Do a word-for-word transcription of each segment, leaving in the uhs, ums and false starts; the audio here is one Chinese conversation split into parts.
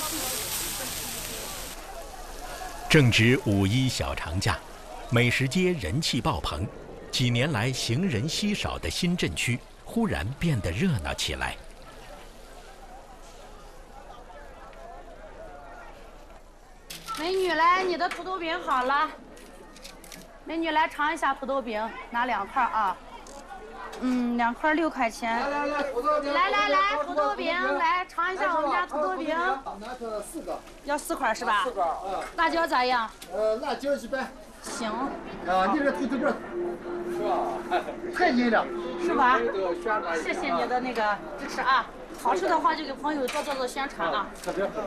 正值五一小长假，美食街人气爆棚，几年来行人稀少的新镇区忽然变得热闹起来。 美女来，你的土豆饼好了。美女来尝一下土豆饼，拿两块啊。嗯，两块六块钱。 来来来，土豆饼。 来来来，土豆饼，来尝一下我们家土豆饼。 拿这四个。 要四块是吧？ 四块啊。 辣椒咋样？ 呃，辣椒一般。 行。 啊，你这土豆饼是吧？太硬了， 是吧？谢谢你的那个支持啊！好吃的话就给朋友多做做宣传啊。 特别好。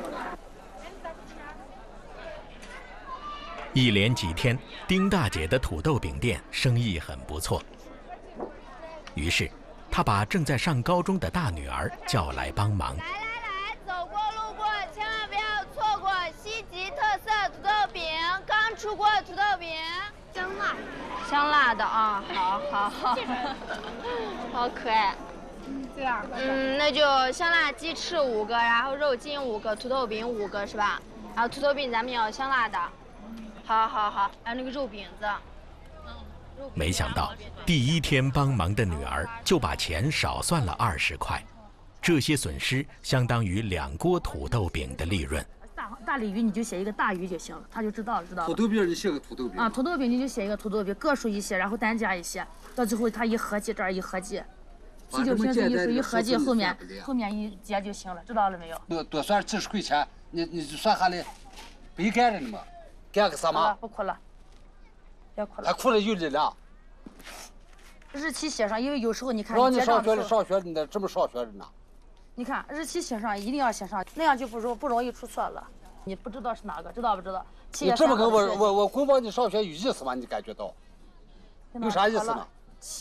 一连几天，丁大姐的土豆饼店生意很不错。于是，她把正在上高中的大女儿叫来帮忙。 来来来，走过路过千万不要错过西吉特色土豆饼，刚出锅土豆饼，香辣，香辣的啊，好好好，好可爱。 这样。 嗯，那就香辣鸡翅五个，然后肉筋五个，土豆饼五个是吧？然后土豆饼咱们要香辣的。好好好，还有那个肉饼子。 没想到第一天帮忙的女儿就把钱少算了二十块，这些损失相当于两锅土豆饼的利润。 大大鲤鱼你就写一个大鱼就行了，他就知道了，知道了。 土豆饼你写个土豆饼啊，土豆饼你就写一个土豆饼，个数一些，然后单价一些，到最后他一合计，这儿一合计，啤酒瓶子一数一合计，后面后面一结就行了，知道了没有？ 多多算几十块钱，你你就算下来，白干着呢嘛，干个啥嘛？ 不哭了，别哭了。 还哭了有力量。 日期写上，因为有时候你看让你上学的上学，你得这么上学的呢。 你看日期写上，一定要写上，那样就不容不容易出错了。你不知道是哪个，知道不知道？ 你这么跟我我我光帮你上学有意思吗？你感觉到？有啥意思呢？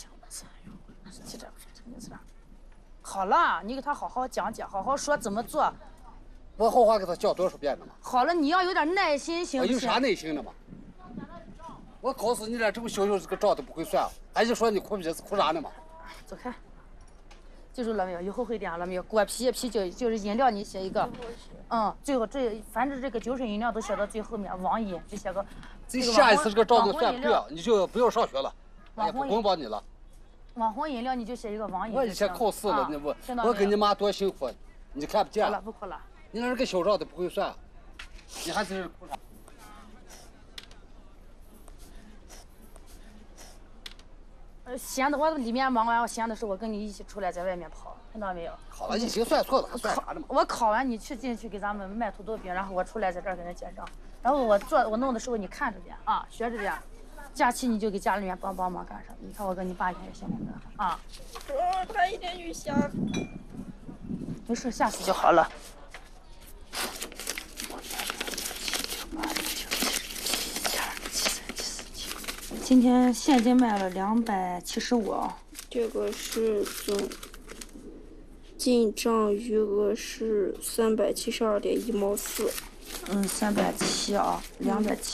好了，你给他好好讲讲，好好说怎么做。 我好好给他讲多少遍了嘛？ 好了，你要有点耐心，行不行？ 有啥耐心的嘛？我告诉你了，这么小小这个账都不会算，还就说你哭鼻子哭啥呢嘛？ 走开。记住了没有？以后会点了没有？果啤、啤酒就是饮料，你写一个。嗯，最后这凡是这个酒水饮料都写到最后面，网饮就写个。 这下一次这个账都算不对，你就不要上学了，也不光帮你了。 网红饮料你就写一个网饮。 我以前考试了，我我跟你妈多辛苦，你看不见。 不哭了，不哭了。 你那个小账都不会算，你还是哭啥？ 闲的我里面忙完，我闲的时候我跟你一起出来，在外面跑，看到没有？ 好了，已经算错了，还算啥呢嘛？ 我考完你去进去给咱们卖土豆饼，然后我出来在这儿给人结账，然后我做我弄的时候你看着点啊，学着点。假期你就给家里面帮帮忙干啥？你看我跟你爸开心不啊？ 哦，他一点就瞎。 没事，下次就好了。今天现金卖了两百七十五啊。 这个是总进账余额是三百七十二点一毛四。 嗯，三百七啊，两百七。